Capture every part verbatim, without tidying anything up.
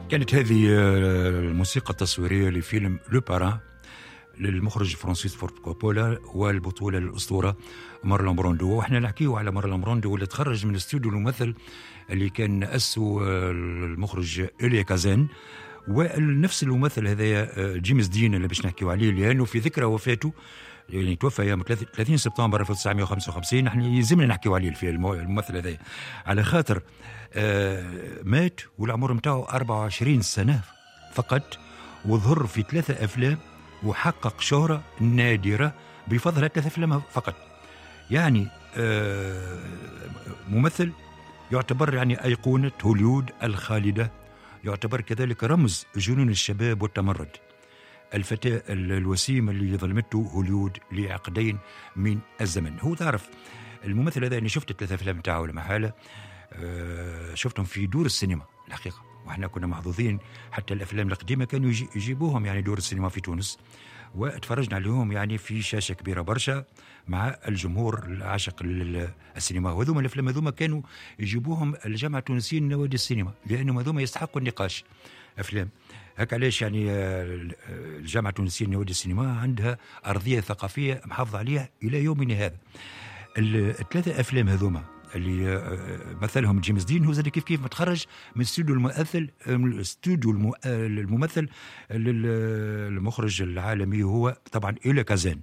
كانت هذه الموسيقى التصويرية لفيلم لو باران للمخرج فرانسيس فورد كوبولا والبطولة للأسطورة مارلون بروندو. وإحنا نحكيه على مارلون بروندو اللي تخرج من الاستوديو الممثل اللي كان أسسه المخرج إليا كازان، ونفس الممثل هذا جيمس دين اللي باش نحكيو عليه، لأنه في ذكرى وفاته يعني توفى يوم ثلاثين سبتمبر ألف وتسعمائة وخمسة وخمسين. نحن يلزمنا نحكيو عليه في الممثل هذا على خاطر آه مات والعمر متاعه أربعة وعشرين سنة فقط، وظهر في ثلاثة أفلام وحقق شهرة نادرة بفضل ثلاثة أفلام فقط. يعني آه ممثل يعتبر يعني أيقونة هوليود الخالدة، يعتبر كذلك رمز جنون الشباب والتمرد، الفتاة الوسيمة اللي ظلمته هوليود لعقدين من الزمن. هو تعرف الممثل هذا، أنا شفت الثلاثة أفلام تاعه لما حالة أه شفتهم في دور السينما الحقيقة، وإحنا كنا محظوظين حتى الأفلام القديمة كانوا يجيبوهم يعني دور السينما في تونس، واتفرجنا عليهم يعني في شاشة كبيرة برشا مع الجمهور العاشق للسينما. وهذوما الأفلام هذوما كانوا يجيبوهم الجامعة التونسية لنوادي السينما، لأنهم هذوما يستحقوا النقاش أفلام. هكا علاش يعني الجامعة التونسية لنوادي السينما عندها أرضية ثقافية محافظة عليها إلى يومنا هذا. الثلاثة أفلام هذوما اللي مثلهم جيمس دين هو زاد كيف كيف متخرج من استوديو الممثل استوديو الممثل للمخرج العالمي هو طبعا إليا كازان.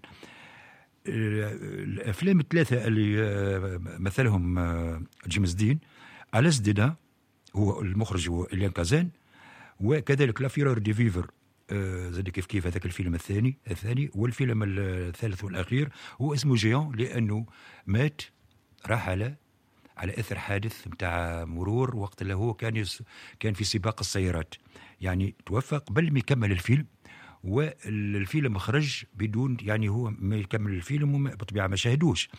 الأفلام الثلاثة اللي مثلهم جيمس دين، أليس ديدا هو المخرج هو إليا كازان، وكذلك لا فيرور دي فيفر زاد كيف كيف هذاك الفيلم الثاني الثاني والفيلم الثالث والأخير هو اسمه جيون، لأنه مات رحل على اثر حادث متاع مرور وقت اللي هو كان يس كان في سباق السيارات، يعني توفى قبل ما يكمل الفيلم، والفيلم خرج بدون يعني هو ما يكمل الفيلم وبطبيعه ما شاهدوش.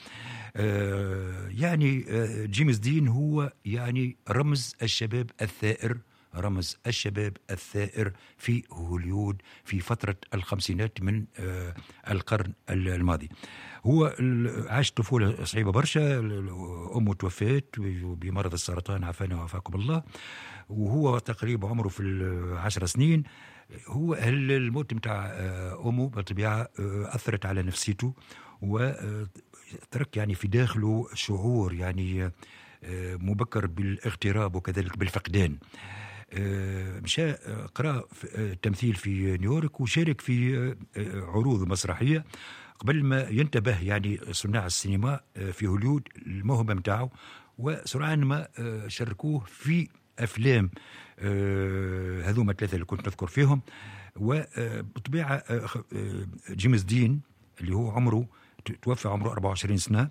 آه يعني آه جيمس دين هو يعني رمز الشباب الثائر، رمز الشباب الثائر في هوليود في فترة الخمسينات من آه القرن الماضي. هو عاش طفولة صعيبة برشا، أمه توفت بمرض السرطان عافانا وعافاكم الله، وهو تقريبا عمره في العشر سنين. هو الموت متاع أمه بطبيعة أثرت على نفسيته وترك يعني في داخله شعور يعني مبكر بالاغتراب وكذلك بالفقدان. مشى قرأ تمثيل في نيويورك وشارك في عروض مسرحية قبل ما ينتبه يعني صناع السينما في هوليود الموهبة متاعه، وسرعان ما شاركوه في أفلام هذوما الثلاثة اللي كنت نذكر فيهم. وبطبيعة جيمس دين اللي هو عمره توفى عمره أربعة وعشرين سنة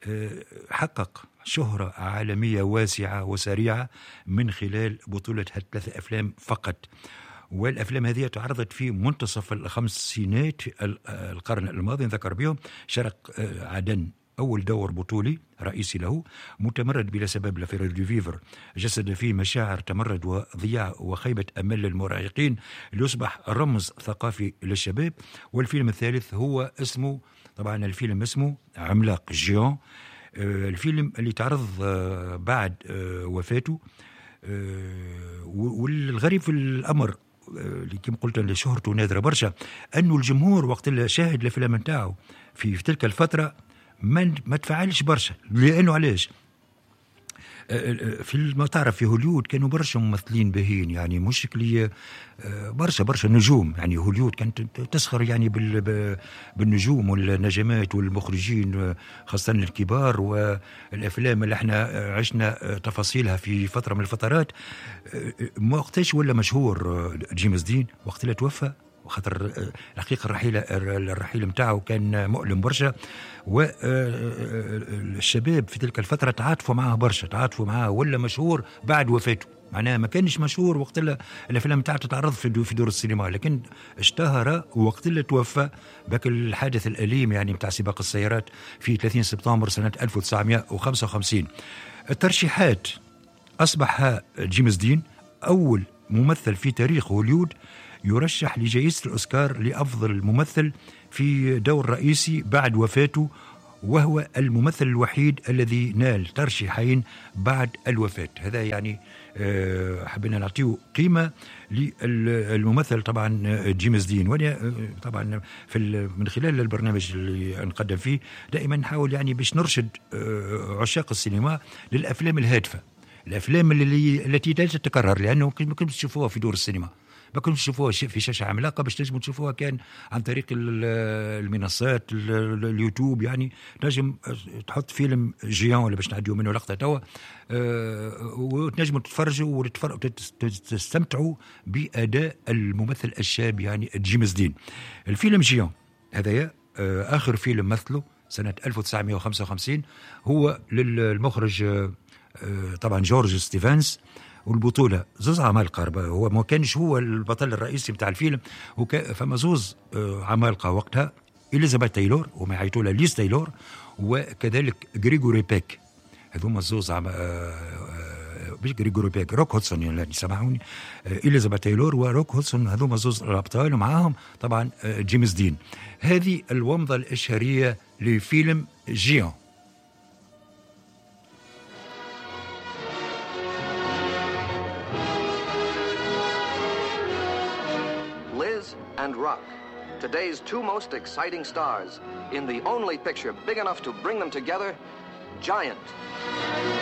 حقق شهرة عالمية واسعة وسريعة من خلال بطولة هالثلاثة أفلام فقط. والأفلام هذه تعرضت في منتصف الخمسينات القرن الماضي نذكر بهم. شارك عدن أول دور بطولي رئيسي له، متمرد بلا سبب لفيرور دي فيفر جسد فيه مشاعر تمرد وضياع وخيبة أمل للمراهقين ليصبح رمز ثقافي للشباب. والفيلم الثالث هو اسمه طبعا الفيلم اسمه عملاق جيون، الفيلم اللي تعرض بعد وفاته. والغريب في الأمر اللي كما قلت اللي شهرته نادرة برشا أنه الجمهور وقت اللي شاهد الأفلام نتاعو في, في تلك الفترة ما ما تفاعلش برشا. لأنه علاش؟ في ما تعرف في هوليود كانوا برشا ممثلين باهين، يعني مش كلي برشا برشا نجوم، يعني هوليود كانت تسخر يعني بالنجوم والنجمات والمخرجين خاصة الكبار، والأفلام اللي احنا عشنا تفاصيلها في فترة من الفترات. وقتاش ولا مشهور جيمس دين وقت اللي توفى، وخاطر الحقيقة الرحيل الرحيل متاعه كان مؤلم برشا، والشباب في تلك الفترة تعاطفوا معاه برشا، تعاطفوا معاه ولا مشهور بعد وفاته. معناها ما كانش مشهور وقت اللي الأفلام متاعه تتعرض في دور السينما، لكن اشتهر وقت اللي توفى بك الحادث الأليم يعني متاع سباق السيارات في ثلاثين سبتمبر سنة ألف وتسعمائة وخمسة وخمسين. الترشيحات أصبح جيمس دين أول ممثل في تاريخ هوليود يرشح لجائزة الأوسكار لأفضل ممثل في دور رئيسي بعد وفاته، وهو الممثل الوحيد الذي نال ترشيحين بعد الوفاة. هذا يعني حبينا نعطيه قيمة للممثل طبعا جيمس دين. وانا طبعا في من خلال البرنامج اللي نقدم فيه دائما نحاول يعني باش نرشد عشاق السينما للأفلام الهادفة، الأفلام اللي التي لا تتكرر، لأنه ما كنتش تشوفوها في دور السينما، ما كنتش تشوفوها في شاشة عملاقة، باش تنجموا تشوفوها كان عن طريق المنصات اليوتيوب. يعني نجم تحط فيلم جيان ولا باش نعديو منه لقطة توا أه وتنجموا تتفرجوا وتستمتعوا بأداء الممثل الشاب يعني جيمس دين. الفيلم جيان هذايا أه آخر فيلم مثله سنة ألف وتسعمائة وخمسة وخمسين، هو للمخرج أه طبعا جورج ستيفانس، والبطولة زوز عمالقة. هو ما كانش هو البطل الرئيسي بتاع الفيلم، فما زوز عمالقة وقتها، إليزابيث تايلور وما يعيطوا لها ليز تايلور، وكذلك غريغوري بيك. هذوما زوز عم... مش غريغوري بيك، روك هودسون يعني سامحوني، إليزابيث تايلور وروك هودسون، هذوما زوز الأبطال، ومعاهم طبعا جيمس دين. هذه الومضة الإشهارية لفيلم جيان. And Rock, today's two most exciting stars in the only picture big enough to bring them together, Giant.